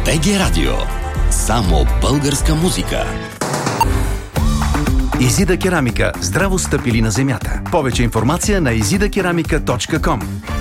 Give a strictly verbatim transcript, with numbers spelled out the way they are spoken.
БГ Радио. Само българска музика. Изида керамика. Здраво стъпили на земята. Повече информация на изида керамика точка ком.